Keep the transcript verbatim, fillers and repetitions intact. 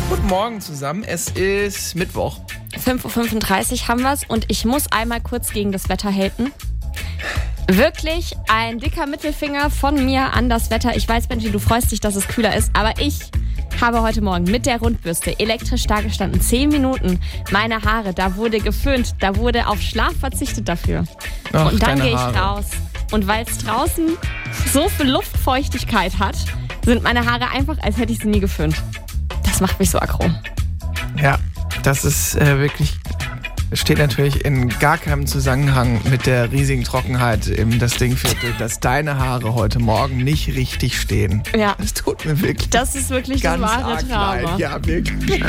Guten Morgen zusammen, es ist Mittwoch. fünf Uhr fünfunddreißig haben wir's und ich muss einmal kurz gegen das Wetter haten. Wirklich ein dicker Mittelfinger von mir an das Wetter. Ich weiß, Benji, du freust dich, dass es kühler ist, aber ich habe heute Morgen mit der Rundbürste elektrisch dagestanden. Zehn Minuten. Meine Haare, da wurde geföhnt, da wurde auf Schlaf verzichtet dafür. Ach, und dann deine gehe ich Haare. raus. Und weil es draußen so viel Luftfeuchtigkeit hat, sind meine Haare einfach, als hätte ich sie nie geföhnt. Das macht mich so aggro. Ja, das ist äh, wirklich, steht natürlich in gar keinem Zusammenhang mit der riesigen Trockenheit im Das Dingviertel, dass deine Haare heute Morgen nicht richtig stehen. Ja. Das tut mir wirklich Das ist wirklich ganz das wahre arg Drama. leid. Ja, wirklich.